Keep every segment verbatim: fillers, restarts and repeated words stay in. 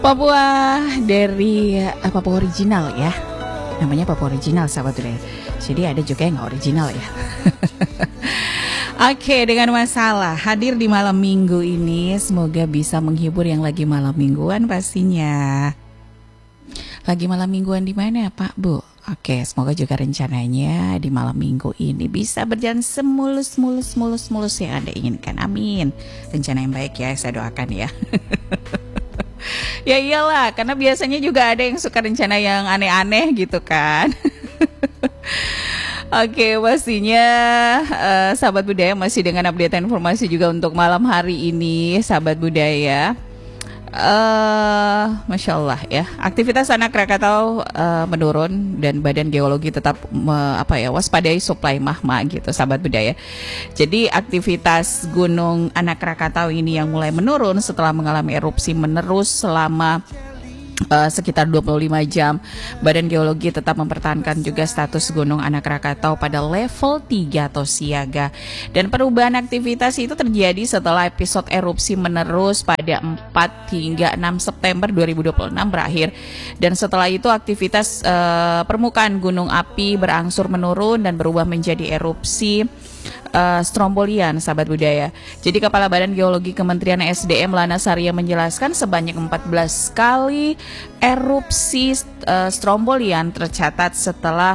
Papua dari uh, Papua original ya. Namanya Papua original sahabat budaya. Jadi ada juga yang gak original ya. Oke, dengan masalah hadir di malam minggu ini, semoga bisa menghibur yang lagi malam mingguan pastinya. Lagi malam mingguan di mana Pak Bu? Oke, semoga juga rencananya di malam minggu ini bisa berjalan semulus mulus mulus mulus yang Anda inginkan. Amin. Rencana yang baik ya, saya doakan ya. Ya iyalah, karena biasanya juga ada yang suka rencana yang aneh-aneh gitu kan. Oke, pastinya uh, sahabat budaya masih dengan update informasi juga untuk malam hari ini, sahabat budaya. Uh, Masya Allah ya, aktivitas anak Krakatau uh, menurun dan Badan Geologi tetap me, apa ya waspadai suplai magma gitu, sahabat budaya. Jadi aktivitas Gunung Anak Krakatau ini yang mulai menurun setelah mengalami erupsi menerus selama Uh, sekitar dua puluh lima jam. Badan Geologi tetap mempertahankan juga status Gunung Anak Krakatau pada level tiga atau siaga. Dan perubahan aktivitas itu terjadi setelah episode erupsi menerus pada empat hingga enam September dua ribu dua puluh enam berakhir. Dan setelah itu aktivitas uh, permukaan gunung api berangsur menurun dan berubah menjadi erupsi Uh, strombolian, sahabat budaya. Jadi Kepala Badan Geologi Kementerian S D M Lana Saria menjelaskan sebanyak empat belas kali erupsi uh, strombolian tercatat setelah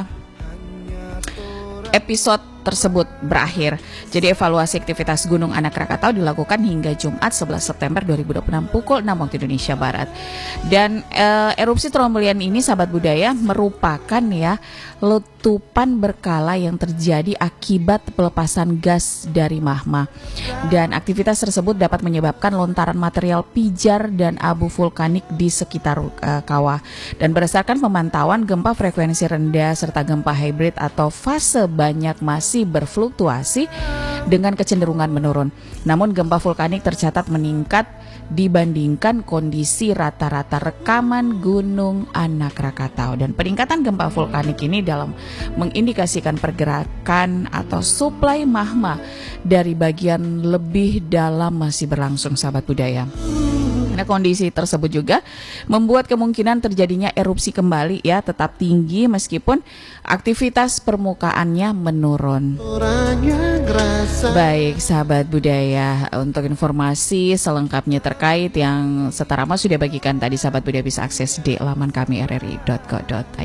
episode tersebut berakhir. Jadi evaluasi aktivitas Gunung Anak Krakatau dilakukan hingga Jumat sebelas September dua ribu dua puluh enam pukul enam waktu Indonesia Barat. Dan uh, erupsi strombolian ini, sahabat budaya, merupakan ya letupan berkala yang terjadi akibat pelepasan gas dari magma. Dan aktivitas tersebut dapat menyebabkan lontaran material pijar dan abu vulkanik di sekitar uh, kawah. Dan berdasarkan pemantauan, gempa frekuensi rendah serta gempa hibrid atau fase banyak masih berfluktuasi dengan kecenderungan menurun. Namun gempa vulkanik tercatat meningkat dibandingkan kondisi rata-rata rekaman Gunung Anak Krakatau. Dan peningkatan gempa vulkanik ini dalam mengindikasikan pergerakan atau suplai magma dari bagian lebih dalam masih berlangsung, sahabat budaya. Nah, kondisi tersebut juga membuat kemungkinan terjadinya erupsi kembali ya tetap tinggi meskipun aktivitas permukaannya menurun. Baik, sahabat budaya, untuk informasi selengkapnya terkait yang Setarama sudah bagikan tadi, sahabat budaya bisa akses di laman kami r r i dot co dot i d.